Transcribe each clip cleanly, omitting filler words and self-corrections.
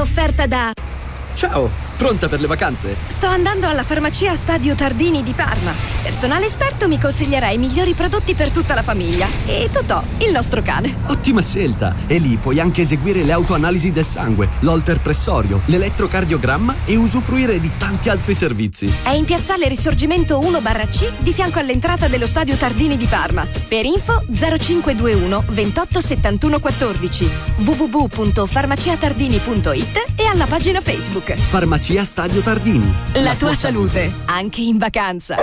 offerta da... Ciao, pronta per le vacanze? Sto andando alla farmacia Stadio Tardini di Parma. Personale esperto mi consiglierà i migliori prodotti per tutta la famiglia. E Totò, il nostro cane. Ottima scelta! E lì puoi anche eseguire le autoanalisi del sangue, l'holter pressorio, l'elettrocardiogramma e usufruire di tanti altri servizi. È in piazzale Risorgimento 1/C, di fianco all'entrata dello Stadio Tardini di Parma. Per info 0521 28 71 14, www.farmaciatardini.it e alla pagina Facebook. Farmacia Stadio Tardini. La tua salute, anche in vacanza.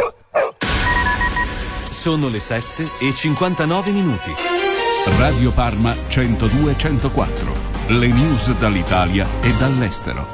Sono le 7:59. Radio Parma 102-104. Le news dall'Italia e dall'estero.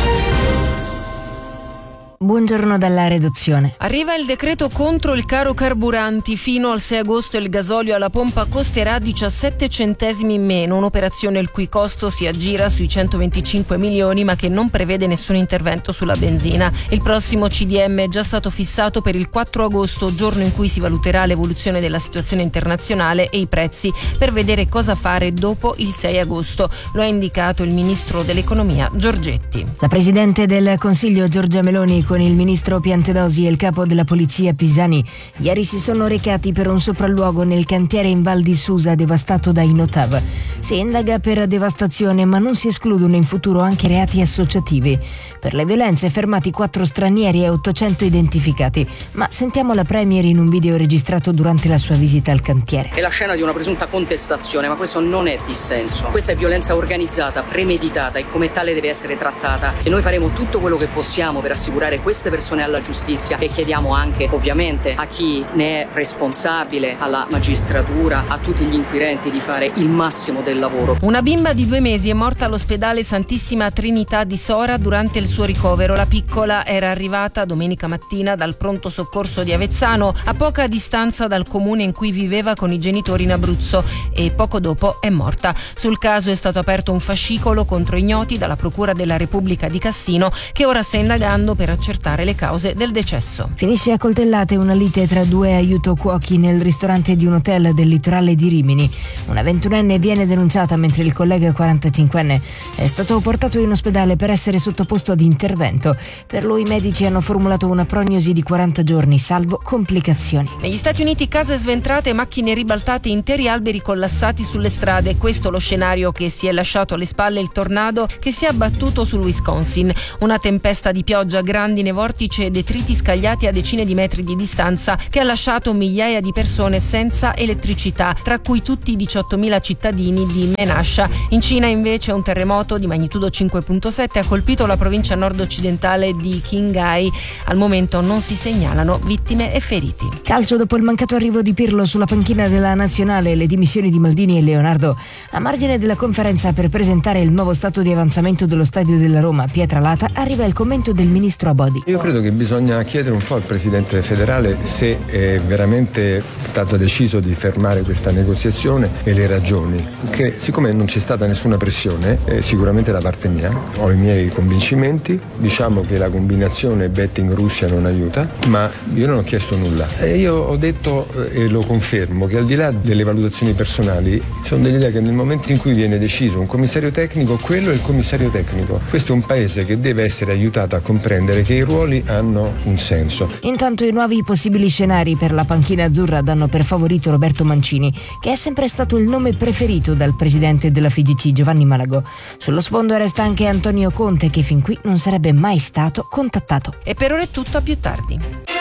Buongiorno dalla redazione. Arriva il decreto contro il caro carburanti. Fino al 6 agosto il gasolio alla pompa costerà 17 centesimi in meno, un'operazione il cui costo si aggira sui 125 milioni ma che non prevede nessun intervento sulla benzina. Il prossimo CDM è già stato fissato per il 4 agosto, giorno in cui si valuterà l'evoluzione della situazione internazionale e i prezzi per vedere cosa fare dopo il 6 agosto. Lo ha indicato il ministro dell'economia Giorgetti. La presidente del Consiglio Giorgia Meloni con il ministro Piantedosi e il capo della polizia Pisani ieri si sono recati per un sopralluogo nel cantiere in Val di Susa devastato da Inotav. Si indaga per devastazione ma non si escludono in futuro anche reati associativi. Per le violenze fermati 4 stranieri e 800 identificati. Ma sentiamo la premier in un video registrato durante la sua visita al cantiere. È la scena di una presunta contestazione, ma questo non è dissenso. Questa è violenza organizzata, premeditata e come tale deve essere trattata. E noi faremo tutto quello che possiamo per assicurare queste persone alla giustizia e chiediamo anche ovviamente a chi ne è responsabile, alla magistratura, a tutti gli inquirenti di fare il massimo del lavoro. Una bimba di 2 mesi è morta all'ospedale Santissima Trinità di Sora durante il suo ricovero. La piccola era arrivata domenica mattina dal pronto soccorso di Avezzano, a poca distanza dal comune in cui viveva con i genitori in Abruzzo, e poco dopo è morta. Sul caso è stato aperto un fascicolo contro ignoti dalla Procura della Repubblica di Cassino, che ora sta indagando per accertare le cause del decesso. Finisce a coltellate una lite tra 2 aiutocuochi nel ristorante di un hotel del litorale di Rimini. Una 21enne viene denunciata mentre il collega 45enne è stato portato in ospedale per essere sottoposto ad intervento. Per lui i medici hanno formulato una prognosi di 40 giorni salvo complicazioni. Negli Stati Uniti case sventrate, macchine ribaltate, interi alberi collassati sulle strade. Questo lo scenario che si è lasciato alle spalle il tornado che si è abbattuto sul Wisconsin. Una tempesta di pioggia, grandine, vortici e detriti scagliati a decine di metri di distanza che ha lasciato migliaia di persone senza elettricità, tra cui tutti i 18.000 cittadini di Menasha. In Cina invece un terremoto di magnitudo 5.7 ha colpito la provincia nord-occidentale di Qinghai. Al momento non si segnalano vittime e feriti. Calcio, dopo il mancato arrivo di Pirlo sulla panchina della nazionale e le dimissioni di Maldini e Leonardo, a margine della conferenza per presentare il nuovo stato di avanzamento dello stadio della Roma, Pietralata, arriva il commento del ministro Abodi. Io credo che bisogna chiedere un po' al Presidente federale se è veramente stato deciso di fermare questa negoziazione e le ragioni, che siccome non c'è stata nessuna pressione, sicuramente da parte mia, ho i miei convincimenti, diciamo che la combinazione betting Russia non aiuta, ma io non ho chiesto nulla. Io ho detto e lo confermo che al di là delle valutazioni personali sono dell'idea che nel momento in cui viene deciso un commissario tecnico, quello è il commissario tecnico. Questo è un paese che deve essere aiutato a comprendere che i ruoli hanno un senso. Intanto i nuovi possibili scenari per la panchina azzurra danno per favorito Roberto Mancini, che è sempre stato il nome preferito dal presidente della FIGC Giovanni Malagò. Sullo sfondo resta anche Antonio Conte, che fin qui non sarebbe mai stato contattato. E per ora è tutto, a più tardi.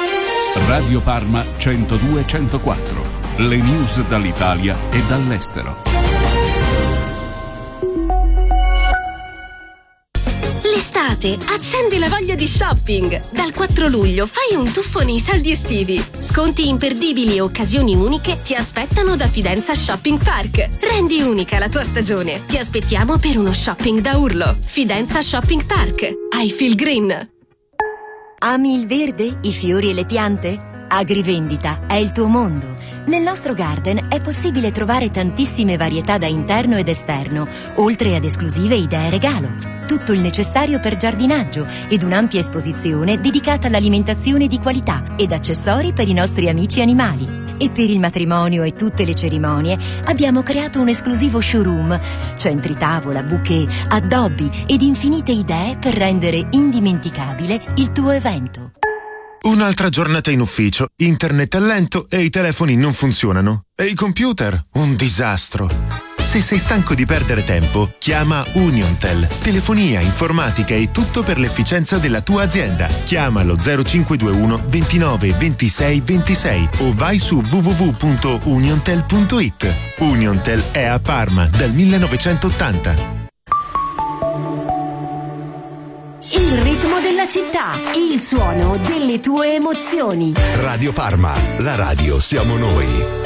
Radio Parma 102-104. Le news dall'Italia e dall'estero. L'estate accende la voglia di shopping. Dal 4 luglio fai un tuffo nei saldi estivi. Sconti imperdibili e occasioni uniche ti aspettano da Fidenza Shopping Park. Rendi unica la tua stagione. Ti aspettiamo per uno shopping da urlo. Fidenza Shopping Park. I feel green. Ami il verde, i fiori e le piante? Agrivendita è il tuo mondo. Nel nostro garden è possibile trovare tantissime varietà da interno ed esterno, oltre ad esclusive idee regalo. Tutto il necessario per giardinaggio ed un'ampia esposizione dedicata all'alimentazione di qualità ed accessori per i nostri amici animali. E per il matrimonio e tutte le cerimonie abbiamo creato un esclusivo showroom, centri tavola, bouquet, addobbi ed infinite idee per rendere indimenticabile il tuo evento. Un'altra giornata in ufficio, internet è lento e i telefoni non funzionano. E i computer? Un disastro. Se sei stanco di perdere tempo, chiama Uniontel. Telefonia, informatica e tutto per l'efficienza della tua azienda. Chiamalo 0521 29 26 26 o vai su www.uniontel.it. Uniontel è a Parma dal 1980. Il ritmo della città, il suono delle tue emozioni. Radio Parma, la radio siamo noi.